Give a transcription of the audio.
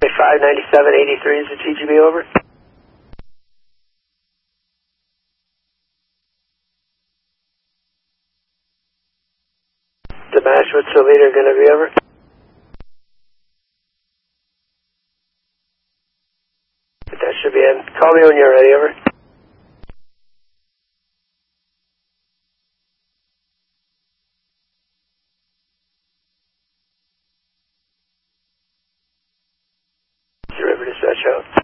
59783 is the TGB, over. Dimash, what's the leader going to be, over? That should be in. Call me when you're ready, over. River dispatch out.